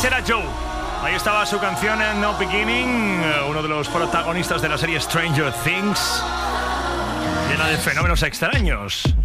Antes era Joe. Ahí estaba su canción en No Beginning, uno de los protagonistas de la serie Stranger Things, llena de fenómenos extraños.